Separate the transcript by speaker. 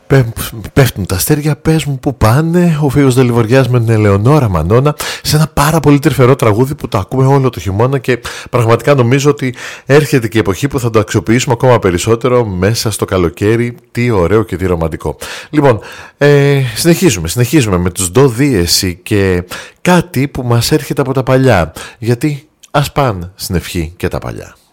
Speaker 1: Πέφτουν τα αστέρια, πες μου που πάνε. Ο Φίος Δελιβοριάς με την Ελεονόρα Μανώνα, σε ένα πάρα πολύ τρυφερό τραγούδι που το ακούμε όλο το χειμώνα και πραγματικά νομίζω ότι έρχεται και η εποχή που θα το αξιοποιήσουμε ακόμα περισσότερο μέσα στο καλοκαίρι. Τι ωραίο και τι ρομαντικό. Λοιπόν, συνεχίζουμε με τους ντο δίεση και κάτι που μας έρχεται από τα παλιά, γιατί ας πάνε στην ευχή και τα παλιά.